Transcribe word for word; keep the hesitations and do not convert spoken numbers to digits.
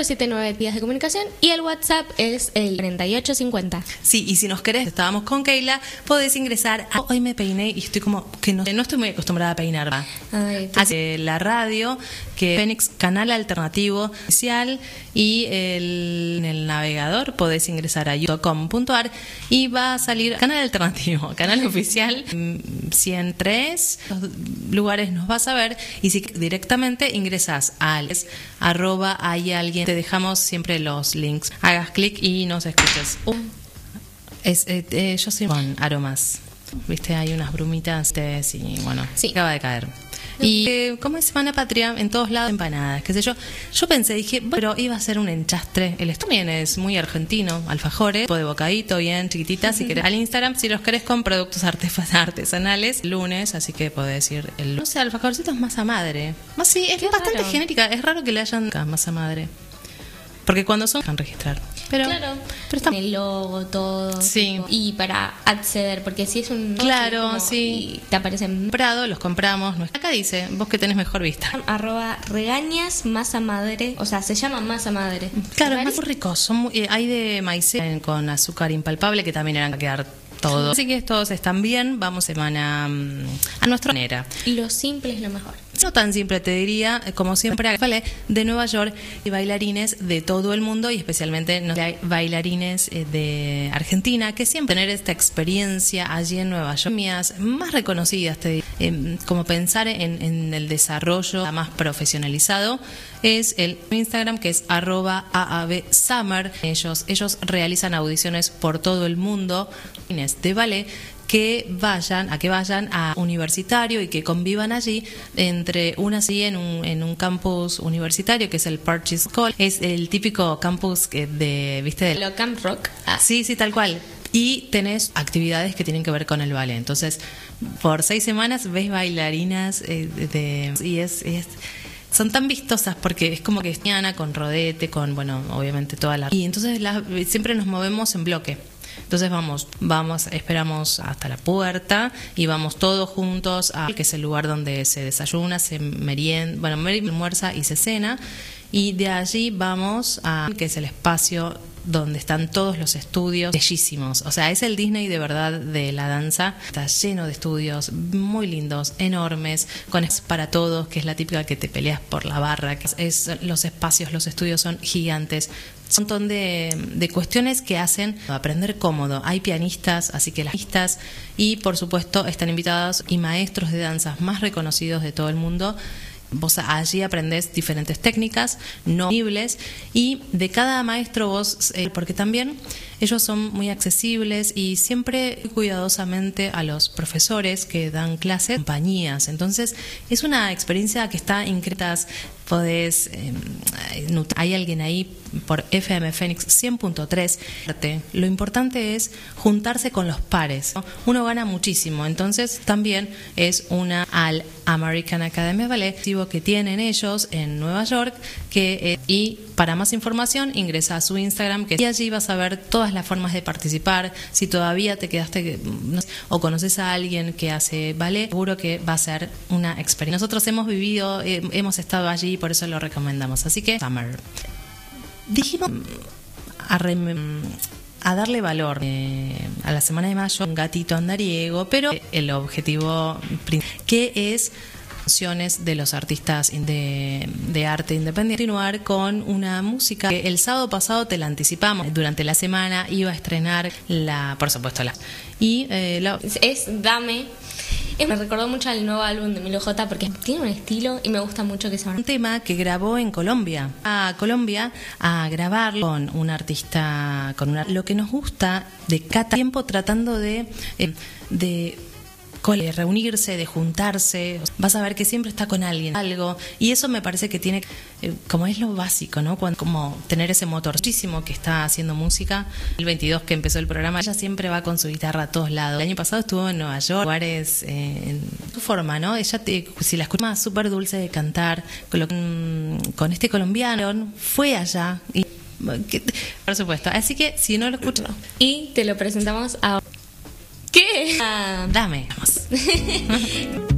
setenta y nueve días de comunicación y el WhatsApp es el cuarenta y ocho cincuenta. Sí, y si nos querés, estábamos con Keila, podés ingresar a... Hoy me peiné y estoy como que no, no estoy muy acostumbrada a peinar. Ay, Hace la radio, que Fénix, canal alternativo oficial, y el, en el navegador podés ingresar a youtube punto com punto ar y va a salir canal alternativo, canal oficial. Si en tres lugares nos vas a ver, y si directamente ingresas al arroba hay alguien, te dejamos siempre los links, hagas clic y nos escuches. Uh, es, eh, eh, yo soy con aromas, viste, hay unas brumitas y bueno, sí, acaba de caer. Y eh, como es Semana Patria, en todos lados empanadas, qué sé yo. Yo pensé, dije, bueno, pero iba a ser un enchastre. El esto también es muy argentino, alfajores, tipo de bocadito, bien chiquititas. Si querés, al Instagram, si los querés con productos artesanales, lunes, así que podés ir el lunes. No sé, alfajorcitos masa madre. Más sí, es bastante raro. Genérica, es raro que le hayan masa madre. Porque cuando son, dejan registrar. Pero, claro, pero está... el logo, todo. Sí. Y para acceder, porque si es un... Claro, como, sí. Te aparecen... Comprado, los compramos. Acá dice, vos que tenés mejor vista. Arroba regañas masa madre. O sea, se llama masa madre. Claro, es muy rico. Son muy, eh, hay de maíz con azúcar impalpable que también eran a quedar todo. Así que todos están bien. Vamos semana um, a nuestra manera. Y lo simple es lo mejor. No tan simple, te diría, como siempre, vale, de Nueva York y bailarines de todo el mundo y especialmente no, hay bailarines de Argentina que siempre tener esta experiencia allí en Nueva York, mías más reconocidas, te diría, eh, como pensar en, en el desarrollo más profesionalizado, es el Instagram que es arroba aabsummer. Ellos, ellos realizan audiciones por todo el mundo de ballet, que vayan, a que vayan a universitario y que convivan allí entre una así en un, en un campus universitario que es el Purchase College, es el típico campus que de, ¿viste? De lo Camp Rock. Ah, sí, sí, tal cual. Y tenés actividades que tienen que ver con el ballet. Entonces, por seis semanas ves bailarinas eh, de, de, y es, es son tan vistosas porque es como que es mañana con rodete, con, bueno, obviamente toda la... Y entonces la, siempre nos movemos en bloque. Entonces vamos, vamos, esperamos hasta la puerta y vamos todos juntos a que es el lugar donde se desayuna, se merienda, bueno, almuerza y se cena, y de allí vamos a que es el espacio donde están todos los estudios bellísimos. O sea, es el Disney de verdad de la danza. Está lleno de estudios muy lindos, enormes, con para todos, que es la típica que te peleas por la barra, que es los espacios, los estudios son gigantes. Un montón de, de cuestiones que hacen aprender cómodo. Hay pianistas, así que las pianistas, y por supuesto están invitados y maestros de danzas más reconocidos de todo el mundo. Vos allí aprendés diferentes técnicas no disponibles y de cada maestro vos, eh, porque también ellos son muy accesibles y siempre cuidadosamente a los profesores que dan clases, compañías. Entonces es una experiencia que está increíble. Podés, eh, hay alguien ahí por F M Fénix cien punto tres. Lo importante es juntarse con los pares, ¿no? Uno gana muchísimo, entonces también es una al American Academy of Ballet que tienen ellos en Nueva York, que eh, y para más información ingresa a su Instagram, que y allí vas a ver todas las formas de participar. Si todavía te quedaste no sé, o conoces a alguien que hace ballet, seguro que va a ser una experiencia. Nosotros hemos vivido, eh, hemos estado allí, por eso lo recomendamos. Así que Summer. Dijimos a, rem, a darle valor eh, a la semana de mayo, un gatito andariego, pero el objetivo que es de los artistas de, de arte independiente, continuar con una música que el sábado pasado te la anticipamos, durante la semana iba a estrenar la, por supuesto la y eh, la, es Dame. Me recordó mucho al nuevo álbum de Milo J porque tiene un estilo y me gusta mucho que sea un tema que grabó en Colombia a Colombia a grabarlo con un artista, con una, lo que nos gusta de cada tiempo tratando de eh, de de reunirse, de juntarse, vas a ver que siempre está con alguien, algo, y eso me parece que tiene, eh, como es lo básico, ¿no? Cuando, como tener ese motor muchísimo que está haciendo música. El veintidós que empezó el programa, ella siempre va con su guitarra a todos lados. El año pasado estuvo en Nueva York, lugares, eh, en su forma, ¿no? Ella, te, si la escuchas, súper dulce de cantar, con, lo, con este colombiano, fue allá, y, que, por supuesto. Así que, si no lo escuchas... Y te lo presentamos ahora. ¿Qué? Ah. Dame, vamos.